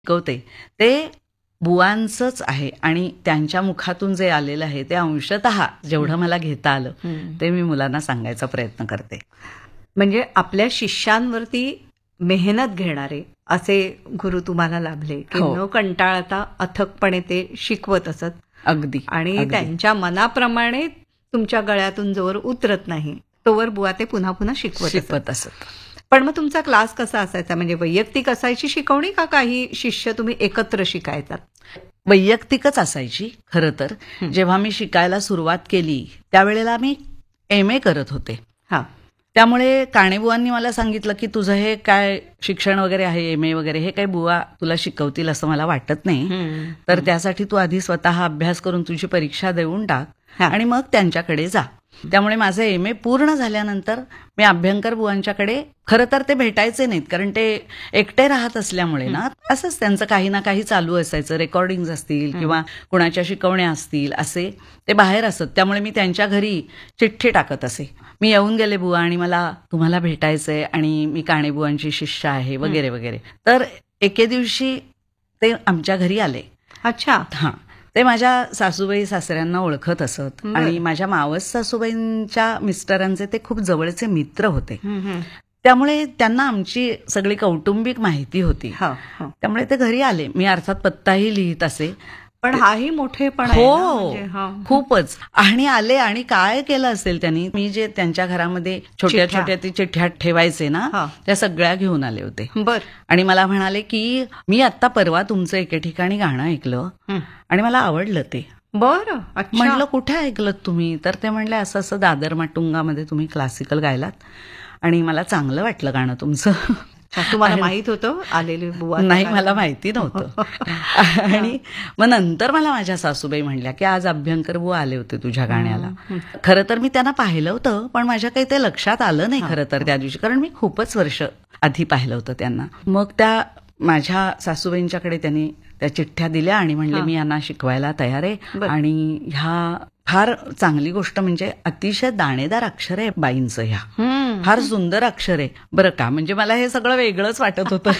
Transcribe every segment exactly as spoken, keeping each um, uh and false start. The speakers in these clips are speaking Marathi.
शिकवते ते बुवांचंच आहे आणि त्यांच्या मुखातून जे आलेलं आहे ते अंशतः जेवढं मला घेता आलं ते मी मुलांना सांगायचा प्रयत्न करते. म्हणजे आपल्या शिष्यांवरती मेहनत घेणारे असे गुरु तुम्हाला लाभले की हो. न कंटाळता अथकपणे ते शिकवत असत. अगदी आणि अगदी. त्यांच्या मनाप्रमाणे तुमच्या गळ्यातून जोवर उतरत नाही तोवर बुवा ते पुन्हा पुन्हा शिकवत असत. शिकवत असत. पण मग तुमचा क्लास कसा असायचा? म्हणजे वैयक्तिक असायची शिकवणी का काही शिष्य तुम्ही एकत्र शिकायचा? वैयक्तिकच असायची खरं तर. जेव्हा मी शिकायला सुरुवात केली त्यावेळेला मी एम ए करत होते. हा. त्यामुळे काणेबुवांनी मला सांगितलं की तुझं हे काय शिक्षण वगैरे आहे, एम ए वगैरे, हे काही बुवा तुला शिकवतील असं मला वाटत नाही. तर त्यासाठी तू आधी स्वतः अभ्यास करून तुझी परीक्षा देऊन टाक आणि मग त्यांच्याकडे जा. त्यामुळे माझं एम ए पूर्ण झाल्यानंतर मी अभ्यंकर बुवांच्याकडे, खरं तर ते भेटायचे नाहीत कारण ते एकटे राहत असल्यामुळे ना असंच त्यांचं काही ना काही चालू असायचं, रेकॉर्डिंग असतील किंवा कुणाच्या शिकवण्या असतील, असे ते बाहेर असत. त्यामुळे मी त्यांच्या घरी चिठ्ठी टाकत असे, मी येऊन गेले बुवा आणि मला तुम्हाला भेटायचंय आणि मी काणेबुवांची शिष्य आहे वगैरे वगैरे. तर एके दिवशी ते आमच्या घरी आले. अच्छा. हा. ते माझ्या सासूबाई सासऱ्यांना ओळखत असत आणि माझ्या मावस सासूबाईंच्या मिस्टरांचे ते खूप जवळचे मित्र होते. त्यामुळे त्यांना आमची सगळी कौटुंबिक माहिती होती. त्यामुळे ते घरी आले. मी अर्थात पत्ताही लिहित असे. पण हाही मोठेपण हो, खूपच. आणि आले आणि काय केलं असेल त्यांनी, मी जे त्यांच्या घरामध्ये छोट्या छोट्या ती चिठ्ठ्या ठेवायचे ना, त्या सगळ्या घेऊन आले होते. बर. आणि मला म्हणाले की मी आता परवा तुमचं एके ठिकाणी गाणं ऐकलं आणि मला आवडलं ते. बरं. म्हटलं कुठे ऐकलं तुम्ही? तर ते म्हणले असं असं दादर माटुंगामध्ये तुम्ही क्लासिकल गायलात आणि मला चांगलं वाटलं गाणं तुमचं. तुम्हाला माहित होतं आलेले बुवा? नाही, मला माहिती नव्हतं. आणि मग नंतर मला माझ्या सासूबाई म्हणल्या की आज अभ्यंकर बुवा आले होते तुझ्या गाण्याला. खरं तर मी त्यांना पाहिलं होतं पण माझ्या काही ते लक्षात आलं नाही खरं तर त्या दिवशी, कारण मी खूपच वर्ष आधी पाहिलं होतं त्यांना. मग त्या माझ्या सासूबाईंच्याकडे त्यांनी त्या चिठ्ठ्या दिल्या आणि म्हणले मी यांना शिकवायला तयार आहे आणि ह्या फार चांगली गोष्ट म्हणजे अतिशय दाणेदार अक्षर आहे बाईंचं, ह्या फार सुंदर अक्षर आहे बरं का. म्हणजे मला हे सगळं वेगळंच वाटत होतं.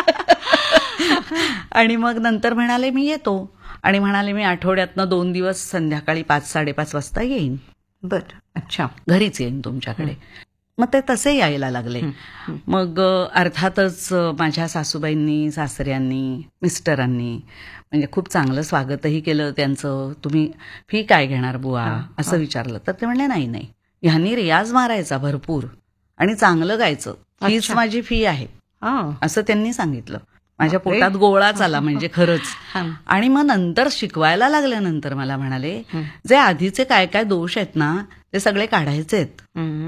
आणि मग नंतर म्हणाले मी येतो आणि म्हणाले मी आठवड्यातनं दोन दिवस संध्याकाळी पाच साडेपाच वाजता येईन. बर. अच्छा. घरीच येईन तुमच्याकडे. मग ते तसे यायला लागले. मग अर्थातच माझ्या सासूबाईंनी, सासऱ्यांनी, मिस्टरांनी म्हणजे खूप चांगलं स्वागतही केलं त्यांचं. तुम्ही फी काय घेणार बुवा असं विचारलं तर ते म्हणले नाही नाही, ह्यांनी रियाज मारायचा भरपूर आणि चांगलं गायचं, हीच माझी फी आहे असं त्यांनी सांगितलं. माझ्या पोटात गोळाच आला म्हणजे खरंच. आणि मग नंतर शिकवायला लागल्यानंतर मला म्हणाले जे आधीचे काय काय दोष आहेत ना ते सगळे काढायचे आहेत.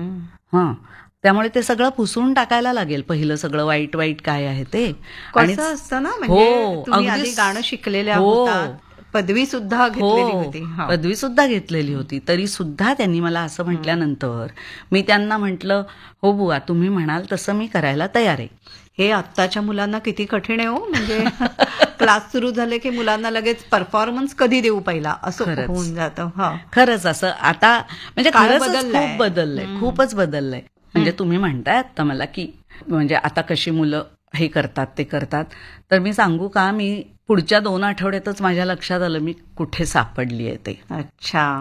हा. त्यामुळे ते सगळं पुसून टाकायला लागेल, पहिलं सगळं वाईट वाईट काय आहे ते. आणि असतं ना, म्हणजे तुम्ही आधी गाणं शिकलेल्या होतात, पदवी सुद्धा घेतलेली होती. पदवी सुद्धा घेतलेली होती तरी सुद्धा त्यांनी मला असं म्हटल्यानंतर मी त्यांना म्हटलं हो बुवा तुम्ही म्हणाल तसं मी करायला तयार आहे. हे आत्ताच्या मुलांना किती कठीण आहे हो. म्हणजे क्लास सुरू झाले की मुलांना लगेच परफॉर्मन्स कधी देऊ पहिला असं होऊन जातं. खरंच असं आता म्हणजे खरंच खूप बदललंय, खूपच बदललंय. म्हणजे तुम्ही म्हणताय आता मला की म्हणजे आता कशी मुलं हे करतात ते करतात, तर मी सांगू का, मी पुढच्या दोन आठवड्यातच माझ्या लक्षात आलं मी कुठे सापडली आहे ते. अच्छा.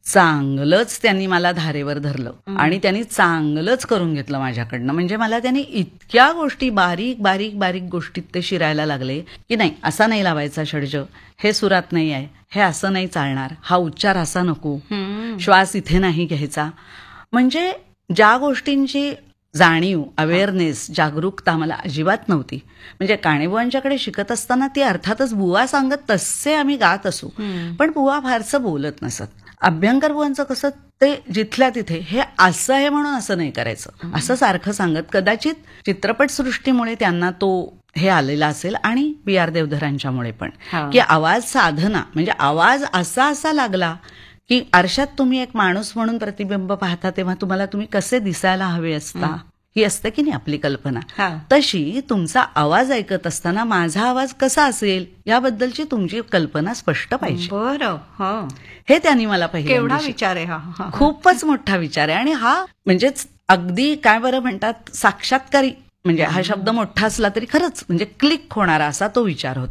चांगलंच त्यांनी मला धारेवर धरलं आणि त्यांनी चांगलंच करून घेतलं माझ्याकडनं. म्हणजे मला त्यांनी इतक्या गोष्टी बारीक बारीक बारीक गोष्टीत ते शिरायला लागले की नाही असा नाही लावायचा षड्ज, हे सुरात नाही आहे, हे असं नाही चालणार, हा उच्चार असा नको, श्वास इथे नाही घ्यायचा. म्हणजे ज्या गोष्टींची जाणीव, अवेअरनेस, जागरूकता मला अजिबात नव्हती. म्हणजे काणेबुवांच्याकडे शिकत असताना ती अर्थातच बुवा सांगत तसे आम्ही गात असू, पण बुवा फारसं बोलत नसत. अभ्यंकर बुवांचं कसं ते जिथल्या तिथे हे असं आहे म्हणून असं नाही करायचं असं सारखं सांगत. कदाचित चित्रपटसृष्टीमुळे त्यांना तो हे आलेला असेल आणि बी आर देवधरांच्यामुळे पण, की आवाज साधना म्हणजे आवाज असा असा लागला की आरशात तुम्ही एक माणूस म्हणून प्रतिबिंब पाहता तेव्हा तुम्हाला तुम्ही कसे दिसायला हवे असता ही असते की नाही आपली कल्पना, तशी तुमचा आवाज ऐकत असताना माझा आवाज कसा असेल याबद्दलची तुमची कल्पना स्पष्ट पाहिजे. बरं. हे त्यांनी मला पाहिजे. केवढा विचार आहे हा. खूपच मोठा विचार आहे. आणि हा म्हणजेच अगदी काय बरं म्हणतात साक्षात्कारी म्हणजे हा शब्द मोठा असला तरी खरंच म्हणजे क्लिक होणारा असा तो विचार होता.